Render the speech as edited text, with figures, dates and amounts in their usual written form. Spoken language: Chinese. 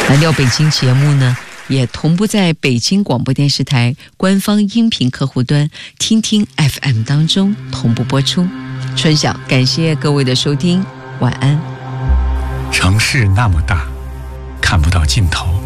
蓝调北京节目呢，也同步在北京广播电视台官方音频客户端听听 FM 当中同步播出。春晓，感谢各位的收听，晚安。 城市那么大，看不到尽头。